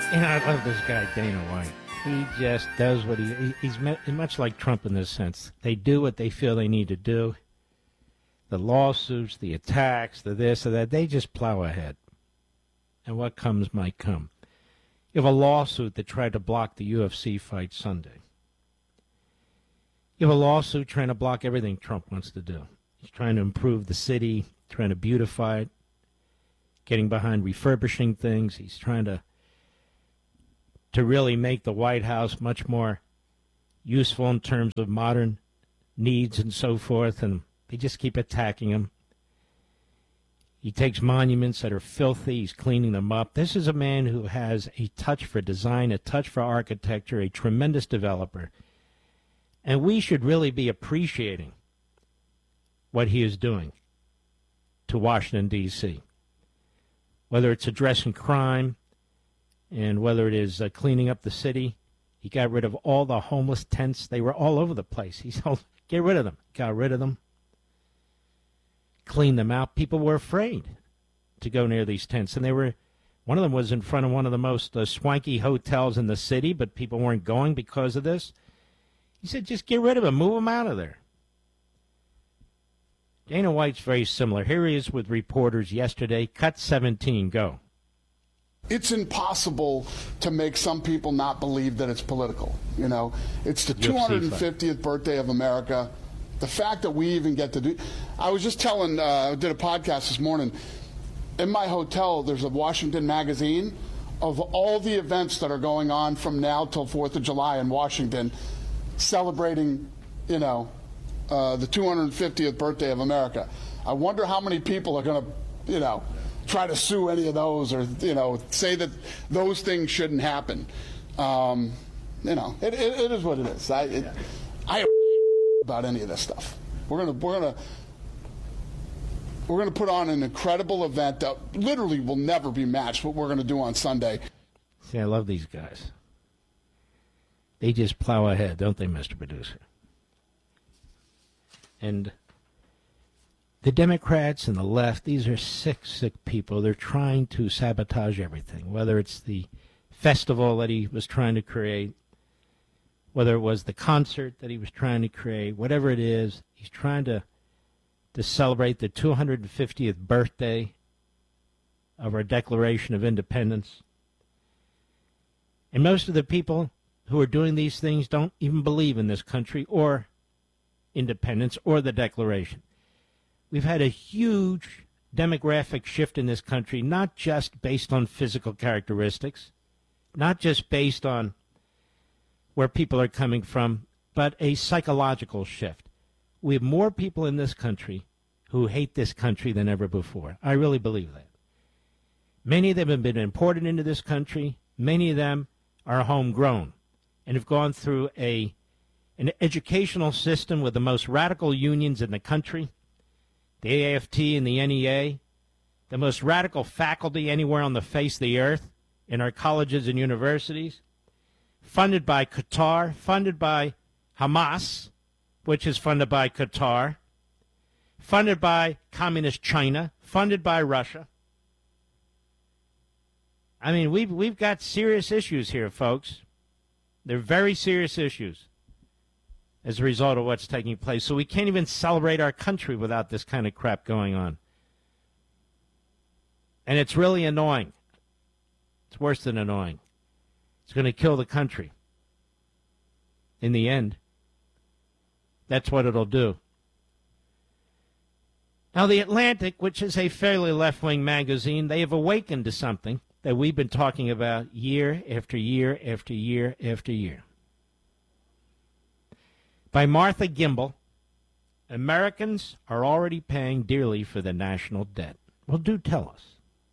And I love this guy, Dana White. He just does what he's much like Trump in this sense. They do what they feel they need to do. The lawsuits, the attacks, the this or that, they just plow ahead. And what comes might come. You have a lawsuit that tried to block the UFC fight Sunday. You have a lawsuit trying to block everything Trump wants to do. He's trying to improve the city, trying to beautify it, getting behind refurbishing things. He's trying to really make the White House much more useful in terms of modern needs and so forth, and they just keep attacking him. He takes monuments that are filthy. He's cleaning them up. This is a man who has a touch for design, a touch for architecture, a tremendous developer, and we should really be appreciating what he is doing to Washington, D.C., whether it's addressing crime, and whether it is cleaning up the city. He got rid of all the homeless tents. They were all over the place. He told, get rid of them. Got rid of them. Cleaned them out. People were afraid to go near these tents. And one of them was in front of one of the most swanky hotels in the city, but people weren't going because of this. He said, just get rid of them. Move them out of there. Dana White's very similar. Here he is with reporters yesterday. Cut 17. Go. It's impossible to make some people not believe that it's political. You know, it's the 250th birthday of America. The fact that we even get to do, I was just telling, I did a podcast this morning. In my hotel, there's a Washington magazine of all the events that are going on from now till 4th of July in Washington, celebrating, the 250th birthday of America. I wonder how many people are going to, try to sue any of those or, say that those things shouldn't happen. It is what it is. I about any of this stuff. We're gonna put on an incredible event that literally will never be matched. What we're gonna do on Sunday. See, I love these guys. They just plow ahead, don't they, Mr. Producer? And the Democrats and the left, these are sick people. They're trying to sabotage everything, whether it's the festival that he was trying to create, whether it was the concert that he was trying to create, whatever it is, he's trying to celebrate the 250th birthday of our Declaration of Independence. And most of the people who are doing these things don't even believe in this country or independence or the Declaration. We've had a huge demographic shift in this country, not just based on physical characteristics, not just based on where people are coming from, but a psychological shift. We have more people in this country who hate this country than ever before. I really believe that. Many of them have been imported into this country. Many of them are homegrown and have gone through an educational system with the most radical unions in the country, the AFT and the NEA, the most radical faculty anywhere on the face of the earth in our colleges and universities, funded by Qatar, funded by Hamas, which is funded by Qatar, funded by communist China, funded by Russia. I mean, we've got serious issues here, folks. They're very serious issues as a result of what's taking place. So we can't even celebrate our country without this kind of crap going on. And it's really annoying. It's worse than annoying. It's going to kill the country. In the end, that's what it'll do. Now, The Atlantic, which is a fairly left-wing magazine, they have awakened to something that we've been talking about year after year after year after year. By Martha Gimbel, Americans are already paying dearly for the national debt. Well, do tell us.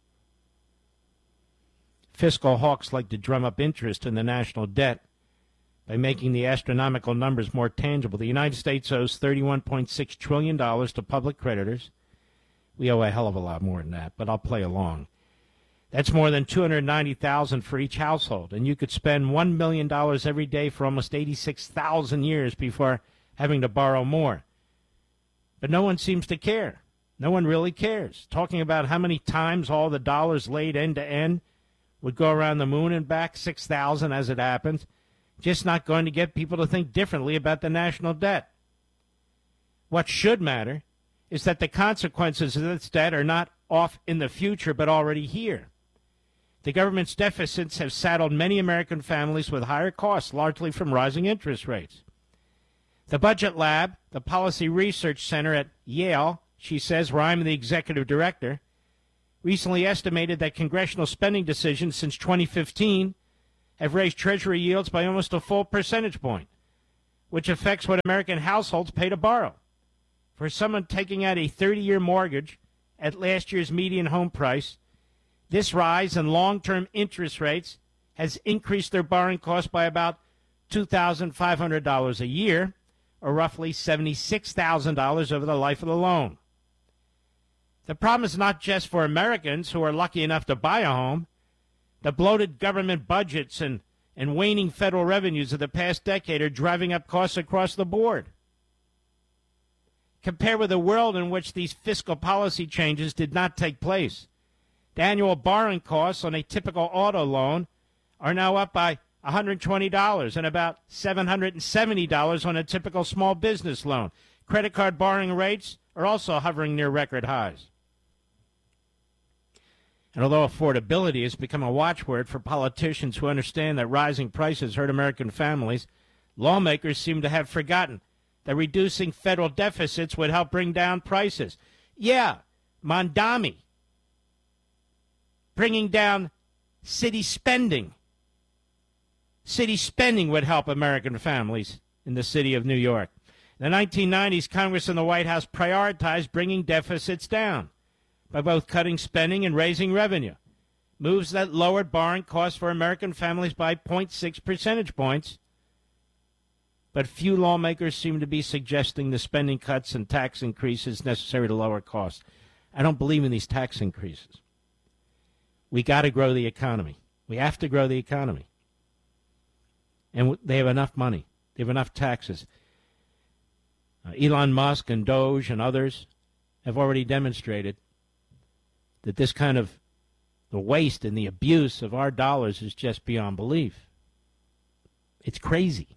Fiscal hawks like to drum up interest in the national debt by making the astronomical numbers more tangible. The United States owes $31.6 trillion to public creditors. We owe a hell of a lot more than that, but I'll play along. That's more than $290,000 for each household, and you could spend $1 million every day for almost 86,000 years before having to borrow more. But no one seems to care. No one really cares. Talking about how many times all the dollars laid end to end would go around the moon and back, 6,000 as it happens. Just not going to get people to think differently about the national debt. What should matter is that the consequences of this debt are not off in the future, but already here. The government's deficits have saddled many American families with higher costs, largely from rising interest rates. The Budget Lab, the Policy Research Center at Yale, she says, where I'm the executive director, recently estimated that congressional spending decisions since 2015 have raised Treasury yields by almost a full percentage point, which affects what American households pay to borrow. For someone taking out a 30-year mortgage at last year's median home price, this rise in long-term interest rates has increased their borrowing costs by about $2,500 a year, or roughly $76,000 over the life of the loan. The problem is not just for Americans who are lucky enough to buy a home. The bloated government budgets and waning federal revenues of the past decade are driving up costs across the board. Compared with a world in which these fiscal policy changes did not take place, the annual borrowing costs on a typical auto loan are now up by $120 and about $770 on a typical small business loan. Credit card borrowing rates are also hovering near record highs. And although affordability has become a watchword for politicians who understand that rising prices hurt American families, lawmakers seem to have forgotten that reducing federal deficits would help bring down prices. Yeah, Mondami, bringing down city spending. City spending would help American families in the city of New York. In the 1990s, Congress and the White House prioritized bringing deficits down by both cutting spending and raising revenue, moves that lowered borrowing costs for American families by 0.6 percentage points. But few lawmakers seem to be suggesting the spending cuts and tax increases necessary to lower costs. I don't believe in these tax increases. We got to grow the economy. We have to grow the economy. And they have enough money. They have enough taxes. Elon Musk and Doge and others have already demonstrated that this kind of the waste and the abuse of our dollars is just beyond belief. It's crazy.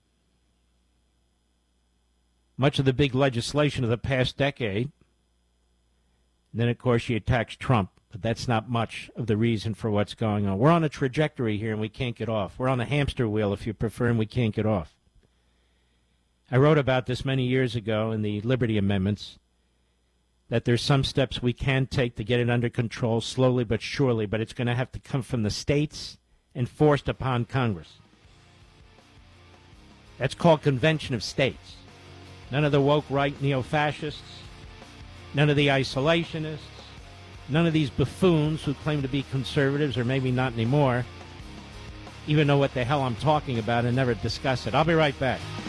Much of the big legislation of the past decade, and then, of course, you tax Trump, but that's not much of the reason for what's going on. We're on a trajectory here, and we can't get off. We're on a hamster wheel, if you prefer, and we can't get off. I wrote about this many years ago in the Liberty Amendments, that there's some steps we can take to get it under control slowly but surely, but it's going to have to come from the states and forced upon Congress. That's called Convention of States. None of the woke right neo-fascists, none of the isolationists, none of these buffoons who claim to be conservatives, or maybe not anymore, even know what the hell I'm talking about and never discuss it. I'll be right back.